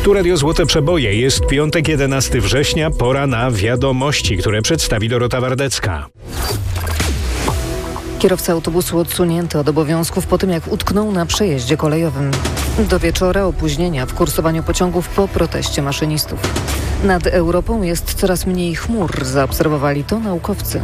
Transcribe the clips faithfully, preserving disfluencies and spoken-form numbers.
Tu Radio Złote Przeboje. Jest piątek, jedenastego września. Pora na wiadomości, które przedstawi Dorota Wardecka. Kierowca autobusu odsunięty od obowiązków po tym, jak utknął na przejeździe kolejowym. Do wieczora opóźnienia w kursowaniu pociągów po proteście maszynistów. Nad Europą jest coraz mniej chmur, zaobserwowali to naukowcy.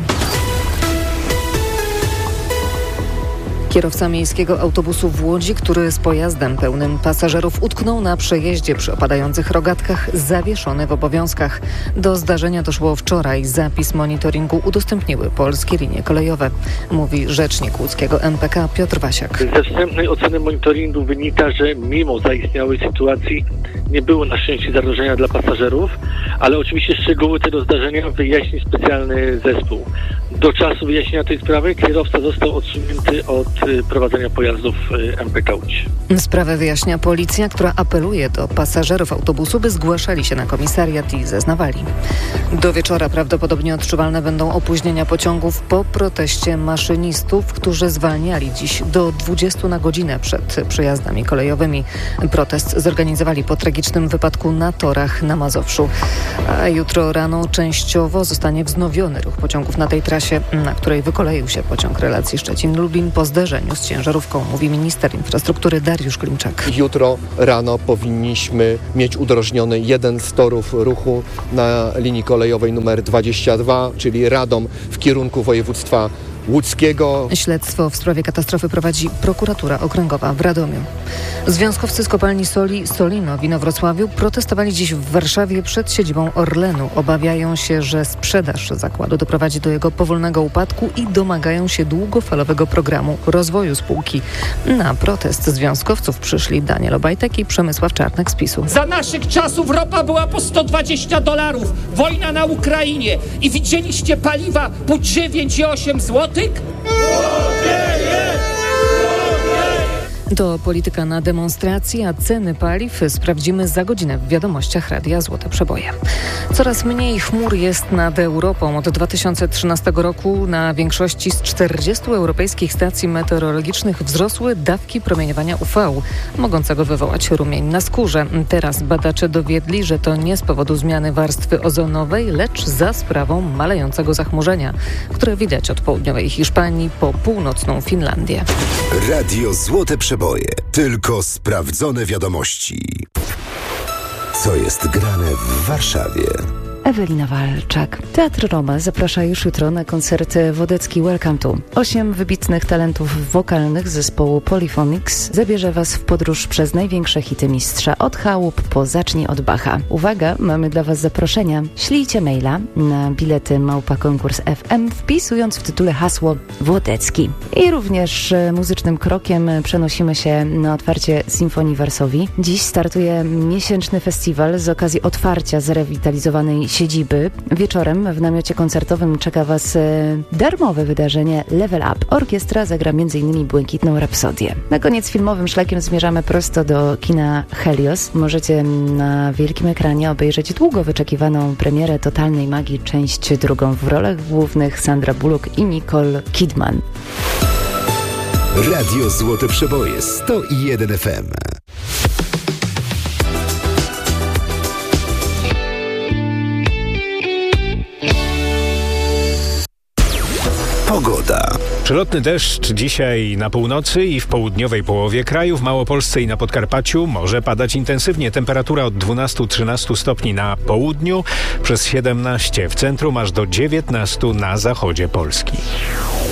Kierowca miejskiego autobusu w Łodzi, który z pojazdem pełnym pasażerów utknął na przejeździe przy opadających rogatkach, zawieszony w obowiązkach. Do zdarzenia doszło wczoraj. Zapis monitoringu udostępniły polskie linie kolejowe, mówi rzecznik łódzkiego M P K Piotr Wasiak. Ze wstępnej oceny monitoringu wynika, że mimo zaistniałej sytuacji nie było na szczęście zagrożenia dla pasażerów, ale oczywiście szczegóły tego zdarzenia wyjaśni specjalny zespół. Do czasu wyjaśnienia tej sprawy kierowca został odsunięty od prowadzenia pojazdów M P K Łódź. Sprawę wyjaśnia policja, która apeluje do pasażerów autobusu, by zgłaszali się na komisariat i zeznawali. Do wieczora prawdopodobnie odczuwalne będą opóźnienia pociągów po proteście maszynistów, którzy zwalniali dziś do dwudziestu na godzinę przed przejazdami kolejowymi. Protest zorganizowali po tragicznym wypadku na torach na Mazowszu. A jutro rano częściowo zostanie wznowiony ruch pociągów na tej trasie, na której wykoleił się pociąg relacji Szczecin-Lublin po zderzeniu z ciężarówką, mówi minister infrastruktury Dariusz Klimczak. Jutro rano powinniśmy mieć udrożniony jeden z torów ruchu na linii kolejowej numer dwadzieścia dwa, czyli Radom w kierunku województwa łódzkiego. Śledztwo w sprawie katastrofy prowadzi prokuratura okręgowa w Radomiu. Związkowcy z kopalni soli Solino w Inowrocławiu protestowali dziś w Warszawie przed siedzibą Orlenu. Obawiają się, że sprzedaż zakładu doprowadzi do jego powolnego upadku i domagają się długofalowego programu rozwoju spółki. Na protest związkowców przyszli Daniel Obajtek i Przemysław Czarnek z PiSu. Za naszych czasów ropa była po sto dwadzieścia dolarów. Wojna na Ukrainie. I widzieliście paliwa po dziewięć i osiem złotych? To polityka na demonstracji, a ceny paliw sprawdzimy za godzinę w wiadomościach Radia Złote Przeboje. Coraz mniej chmur jest nad Europą. Od dwa tysiące trzynastego roku na większości z czterdziestu europejskich stacji meteorologicznych wzrosły dawki promieniowania U V, mogącego wywołać rumień na skórze. Teraz badacze dowiedli, że to nie z powodu zmiany warstwy ozonowej, lecz za sprawą malejącego zachmurzenia, które widać od południowej Hiszpanii po północną Finlandię. Radio Złote Przeboje. Tylko sprawdzone wiadomości. Co jest grane w Warszawie? Ewelina Walczak. Teatr Roma zaprasza już jutro na koncert Wodecki Welcome to. Osiem wybitnych talentów wokalnych zespołu Polyphonics zabierze Was w podróż przez największe hity mistrza, od chałup po Zacznij od Bacha. Uwaga, mamy dla Was zaproszenia. Ślijcie maila na bilety małpa konkurs F M, wpisując w tytule hasło Wodecki. I również muzycznym krokiem przenosimy się na otwarcie Sinfonii Varsovii. Dziś startuje miesięczny festiwal z okazji otwarcia zrewitalizowanej siedziby. Wieczorem w namiocie koncertowym czeka Was e, darmowe wydarzenie Level Up. Orkiestra zagra między innymi Błękitną Rapsodię. Na koniec filmowym szlakiem zmierzamy prosto do kina Helios. Możecie na wielkim ekranie obejrzeć długo wyczekiwaną premierę Totalnej Magii, część drugą. W rolach głównych Sandra Bullock i Nicole Kidman. Radio Złote Przeboje sto jeden F M. Pogoda. Przelotny deszcz dzisiaj na północy i w południowej połowie kraju, w Małopolsce i na Podkarpaciu może padać intensywnie. Temperatura od dwunastu do trzynastu stopni na południu, przez siedemnaście w centrum, aż do dziewiętnastu na zachodzie Polski.